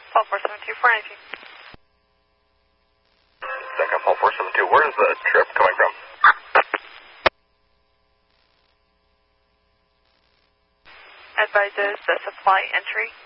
Paul 472, 419. Second Paul 472, where is the trip coming from? Advises the supply entry.